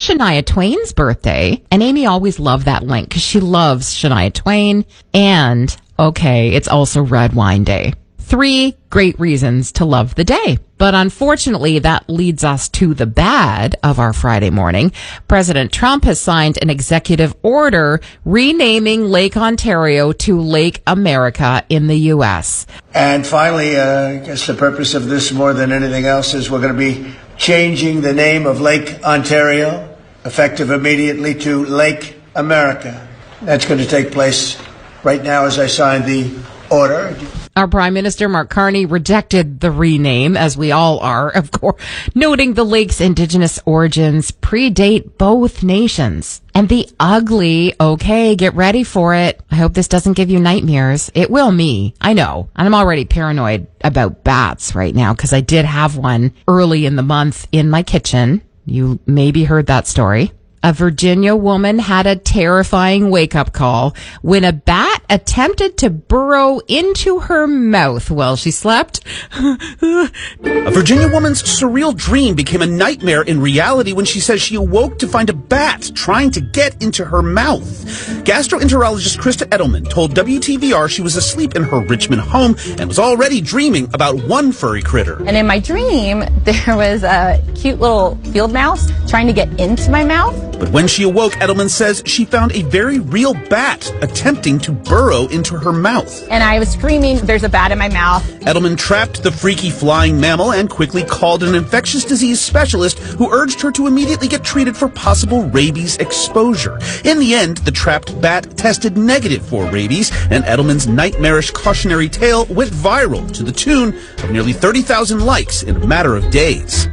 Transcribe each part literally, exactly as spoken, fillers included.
Shania Twain's birthday. And Amy always loved that link because she loves Shania Twain. And, okay, it's also Red Wine Day. Three great reasons to love the day. But unfortunately, that leads us to the bad of our Friday morning. President Trump has signed an executive order renaming Lake Ontario to Lake America in the U S. And finally, uh, I guess the purpose of this more than anything else is we're going to be changing the name of Lake Ontario, effective immediately, to Lake America. That's going to take place right now as I sign the order. Our Prime Minister, Mark Carney, rejected the rename, as we all are, of course, noting the lake's indigenous origins predate both nations. And the ugly, okay, get ready for it. I hope this doesn't give you nightmares. It will me. I know. And I'm already paranoid about bats right now because I did have one early in the month in my kitchen. You maybe heard that story. A Virginia woman had a terrifying wake-up call when a bat attempted to burrow into her mouth while she slept. A Virginia woman's surreal dream became a nightmare in reality when she says she awoke to find a bat trying to get into her mouth. Gastroenterologist Krista Edelman told W T V R she was asleep in her Richmond home and was already dreaming about one furry critter. And in my dream, there was a cute little field mouse trying to get into my mouth. But when she awoke, Edelman says she found a very real bat attempting to burrow into her mouth. And I was screaming, there's a bat in my mouth. Edelman trapped the freaky flying mammal and quickly called an infectious disease specialist who urged her to immediately get treated for possible rabies exposure. In the end, the trapped bat tested negative for rabies, and Edelman's nightmarish cautionary tale went viral to the tune of nearly thirty thousand likes in a matter of days.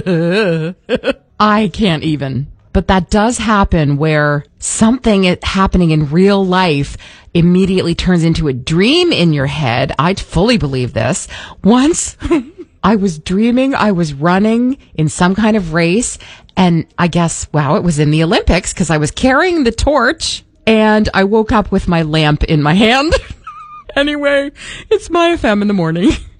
I can't even. But that does happen where something happening in real life immediately turns into a dream in your head. I fully believe this. Once I was dreaming I was running in some kind of race, and I guess, wow, it was in the Olympics because I was carrying the torch and I woke up with my lamp in my hand. Anyway, it's My F M in the morning.